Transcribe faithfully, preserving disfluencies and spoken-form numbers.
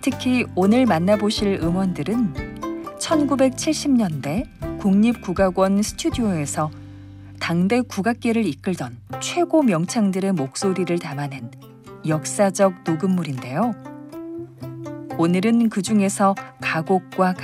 특히 오늘 만나보실 음원들은 천구백칠십 년대 국립국악원 스튜디오에서 당대 국악계를 이끌던 최고 명창들의 목소리를 담아낸 역사적 녹음물인데요. 오늘은 그 중에서 가곡과